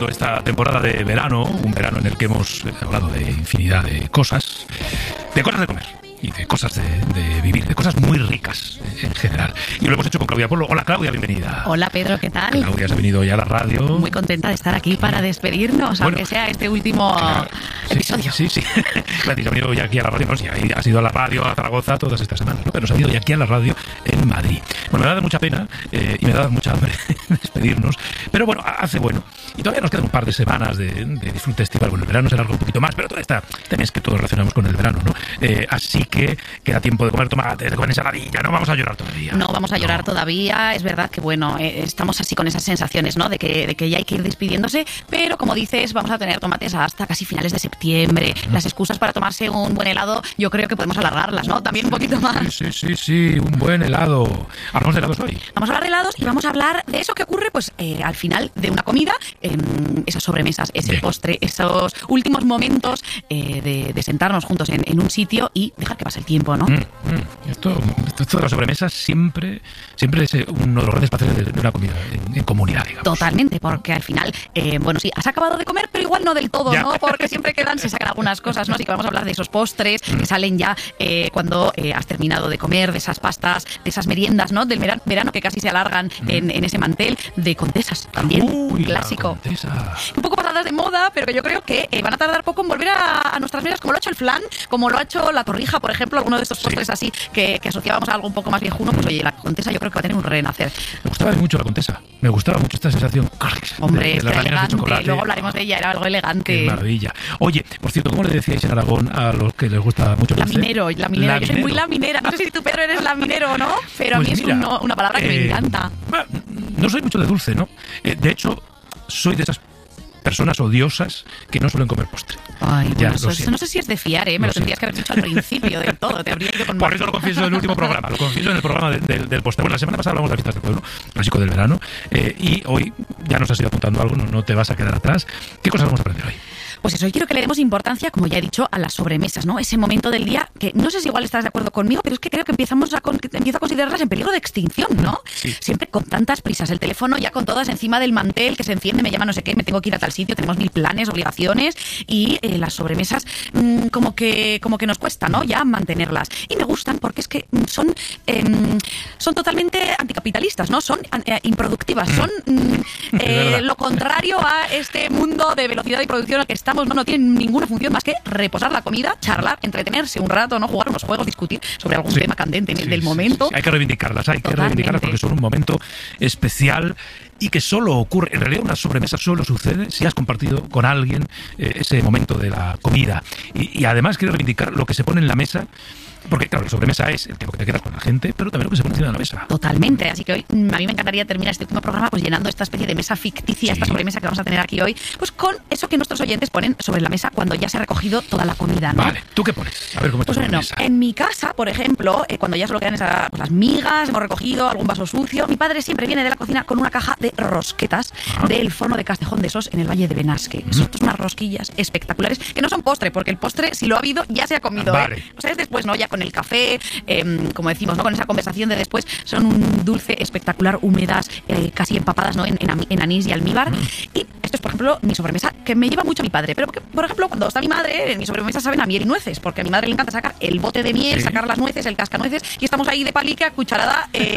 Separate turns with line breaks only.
terminando esta temporada de verano, un verano en el que hemos hablado de infinidad de cosas de comer y de cosas de vivir, de cosas muy ricas en general. Y lo hemos hecho con Claudia Polo. Hola, Claudia, bienvenida.
Hola, Pedro, ¿qué tal?
Claudia, has venido ya a la radio.
Muy contenta de estar aquí para despedirnos, bueno, aunque sea este último episodio.
Sí. Gracias, ha venido ya aquí a la radio. No, sí, has ido a la radio, a Zaragoza todas estas semanas, ¿no? Pero nos ha venido ya aquí a la radio en Madrid. Bueno, me da mucha pena y me da mucha hambre despedirnos. Pero bueno, hace bueno. Y todavía nos quedan un par de semanas de disfrute estival. Bueno, el verano se alarga un poquito más, pero toda esta también es que todos relacionamos con el verano, ¿no? Así que queda tiempo de comer tomates, de comer ensaladilla. No vamos a llorar todavía.
No vamos a llorar todavía. Es verdad que, bueno, estamos así con esas sensaciones, ¿no? De que ya hay que ir despidiéndose. Pero, como dices, vamos a tener tomates hasta casi finales de septiembre. Las excusas para tomarse un buen helado, yo creo que podemos alargarlas, ¿no? También un poquito más.
Sí, un buen helado. ¿Hablamos de helados hoy?
Vamos a hablar de helados y vamos a hablar de eso que ocurre, pues, al final de una comida, esas sobremesas, ese postre, esos últimos momentos de sentarnos juntos en un sitio y dejar que pase el tiempo, ¿no?
Esto de las sobremesas siempre es uno de los grandes placeres de una comida en comunidad, digamos.
Totalmente, porque al final, bueno, sí, has acabado de comer, pero igual no del todo, ¿no? Porque siempre se sacan algunas cosas, ¿no? Así que vamos a hablar de esos postres que salen ya cuando has terminado de comer, de esas pastas, de esas meriendas, ¿no? Del verano que casi se alargan en ese mantel, de contesas también, un clásico. Un poco pasadas de moda, pero que yo creo que van a tardar poco en volver a nuestras mesas, como lo ha hecho el flan, como lo ha hecho la torrija, por ejemplo, alguno de estos postres así que asociábamos a algo un poco más viejuno. Pues oye, la contesa yo creo que va a tener un renacer.
Me gustaba mucho la contesa, me gustaba mucho esta sensación.
Hombre, es elegante, luego hablaremos de ella, era algo elegante.
Qué maravilla. Oye, por cierto, ¿cómo le decíais en Aragón a los que les gusta mucho el dulce?
Laminero. Yo soy muy laminera, no sé si tú, Pedro, eres laminero o no, pero pues a mí mira, es una palabra que me encanta.
No soy mucho de dulce, ¿no? De hecho, soy de esas personas odiosas que no suelen comer postre.
Ay, ya, bueno, eso no sé si es de fiar, me lo tendrías que haber dicho al principio del todo. Te habría ido con
por eso lo confieso en el último programa, lo confieso en el programa del postre. Bueno, la semana pasada hablamos de las fiestas del pueblo, clásico del verano, y hoy ya nos has ido apuntando algo, no te vas a quedar atrás. ¿Qué cosas vamos a aprender hoy?
Pues eso, hoy quiero que le demos importancia, como ya he dicho, a las sobremesas, ¿no? Ese momento del día que no sé si igual estás de acuerdo conmigo, pero es que creo que empiezo a considerarlas en peligro de extinción, ¿no? Sí. Siempre con tantas prisas, el teléfono ya con todas encima del mantel, que se enciende, me llama no sé qué, me tengo que ir a tal sitio, tenemos 1000 planes, obligaciones, y las sobremesas como que nos cuesta, ¿no? Ya mantenerlas. Y me gustan porque es que son totalmente anticapitalistas, ¿no? Son improductivas, son lo contrario a este mundo de velocidad y producción al que estamos. No tienen ninguna función más que reposar la comida, charlar, entretenerse un rato, no jugar unos juegos, discutir sobre algún tema candente del momento.
Sí. Hay que reivindicarlas porque son un momento especial y que solo ocurre, en realidad una sobremesa solo sucede si has compartido con alguien ese momento de la comida. Y además quiero reivindicar lo que se pone en la mesa. Porque, claro, la sobremesa es el tiempo que te quedas con la gente, pero también lo que se pone encima de la mesa. Totalmente.
Así que hoy a mí me encantaría terminar este último programa pues llenando esta especie de mesa ficticia, esta sobremesa que vamos a tener aquí hoy, pues con eso que nuestros oyentes ponen sobre la mesa cuando ya se ha recogido toda la comida, ¿no?
Vale. ¿Tú qué pones? A ver cómo estás
pues bueno, en mi casa, por ejemplo, cuando ya solo quedan las migas, hemos recogido algún vaso sucio, mi padre siempre viene de la cocina con una caja de rosquetas del forno de Castejón de Sos en el Valle de Benasque. Son unas rosquillas espectaculares que no son postre, porque el postre, si lo ha habido, ya se ha comido.
Vale.
O sea, es después, ¿no? Ya con el café, como decimos, ¿no? Con esa conversación de después, son un dulce espectacular, húmedas, casi empapadas, ¿no? en anís y almíbar. Y esto es, por ejemplo, mi sobremesa, que me lleva mucho a mi padre. Pero, porque, por ejemplo, cuando está mi madre, mi sobremesa saben a miel y nueces, porque a mi madre le encanta sacar el bote de miel, sacar las nueces, el cascanueces, y estamos ahí de palique a cucharada